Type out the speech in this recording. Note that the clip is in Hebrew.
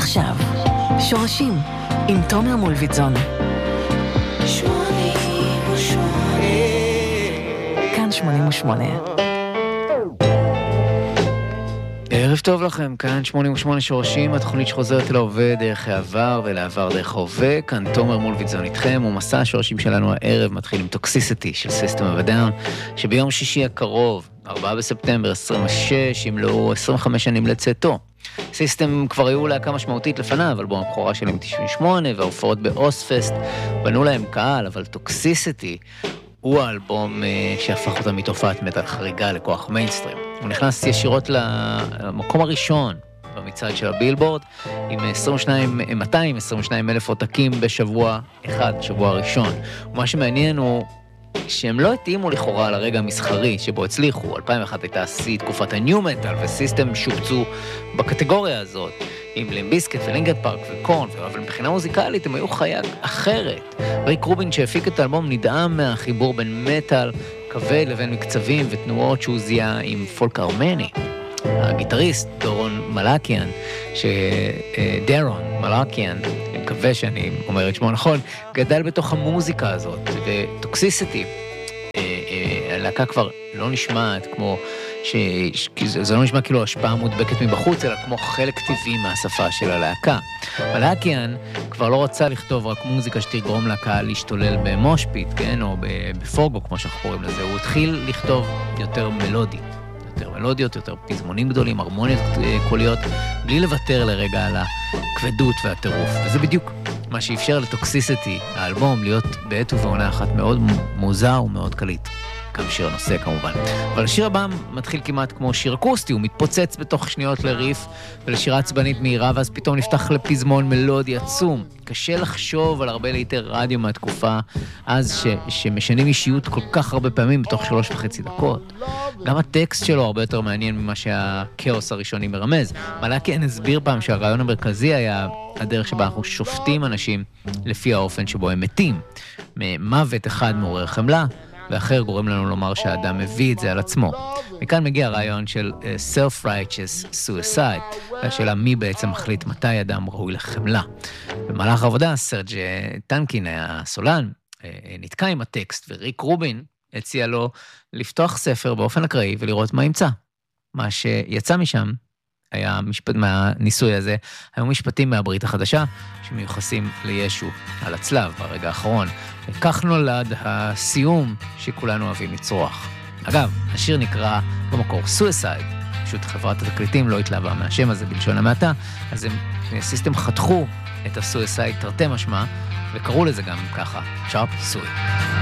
עכשיו, שורשים, עם תומר מולביטזון. 88 כאן 88. ערב טוב לכם, כאן 88 שורשים, התוכנית שחוזרת אל ההווה דרך העבר ולעבר דרך ההווה. כאן תומר מולביטזון איתכם, ומסע השורשים שלנו הערב מתחיל עם טוקסיסיטי של System of a Down, שביום שישי הקרוב, 4 בספטמבר 26, ימלאו 25 שנים לצאתו. סיסטם כבר היו להקה משמעותית לפניו, אלבום הבכורה שלהם 98, וההופעות באוספסט בנו להם קהל, אבל טוקסיסיטי הוא האלבום שהפך אותם מתופעת מטל חריגה לכוח מיינסטרים. הוא נכנס ישירות למקום הראשון במצעד של הבילבורד, עם 222 אלף עותקים בשבוע אחד, שבוע הראשון. ומה שמעניין הוא שהם לא התאימו לכאורה לרגע המסחרי שבו הצליחו. 2001 הייתה שיא תקופת הניו מטל, וסיסטם שובצו בקטגוריה הזאת, עם לימביסקט ולינקן פארק וקורן, אבל מבחינה מוזיקלית הם היו חיה אחרת. ריק רובין שהפיק את האלבום נדהם מהחיבור בין מטל כבד לבין מקצבים ותנועות שהוא זיהה עם פולק ארמני. הגיטריסט דורון מלאקיאן, דרון מלאקיאן, אני מקווה שאני אומר את שמו נכון, גדל בתוך המוזיקה הזאת, וטוקסיסיטי, הלהקה כבר לא נשמעת כמו, זה לא נשמע כאילו השפעה מודבקת מבחוץ, אלא כמו חלק טבעי מהשפה של הלהקה. מלאקיאן כבר לא רצה לכתוב רק מוזיקה שתגרום לקהל להשתולל במושפיט, כן, או בפוגו, כמו שאנחנו קוראים לזה. הוא התחיל לכתוב יותר מלודי. יותר מלודיות, יותר פזמונים גדולים, הרמוניות קוליות, בלי לוותר לרגע על הכבדות והטירוף. וזה בדיוק מה שאפשר לטוקסיסיטי, האלבום, להיות בעת ובעונה אחת מאוד מוזר ומאוד קליט. גם שיר הנושא כמובן. אבל השיר הבא מתחיל כמעט כמו שיר אקוסטי, הוא מתפוצץ בתוך שניות לריף ולשירה עצבנית מהירה, ואז פתאום נפתח לפזמון מלודי עצום. קשה לחשוב על הרבה ליטר רדיו מהתקופה אז שמשנים אישיות כל כך הרבה פעמים בתוך 3.5 דקות. גם הטקסט שלו הרבה יותר מעניין ממה שהכאוס הראשוני מרמז. מלאקיאן הסביר פעם שהרעיון המרכזי היה הדרך שבה אנחנו שופטים אנשים לפי האופן שבו הם מתים. מוות אחד מעורר חמלה, ואחר גורם לנו לומר שהאדם מביא את זה על עצמו. מכאן מגיע הרעיון של self-righteous suicide, והשאלה מי בעצם מחליט מתי אדם ראוי לחמלה. במהלך העבודה, סרג' טנקין, הסולן, נתקע עם הטקסט, וריק רובין הציע לו לפתוח ספר באופן אקראי ולראות מה ימצא. מה שיצא משם, מהניסוי הזה, היו משפטים מהברית החדשה שמיוחסים לישו על הצלב ברגע האחרון. וכך נולד הסיום שכולנו אוהבים לצרוח. אגב, השיר נקרא במקור Suicide, פשוט חברת התקליטים לא התלהבה מהשם הזה בלשון המעטה, אז הם סיסטם חתכו את הסויסייד תרתי משמע, וקראו לזה גם ככה, Chop Suey.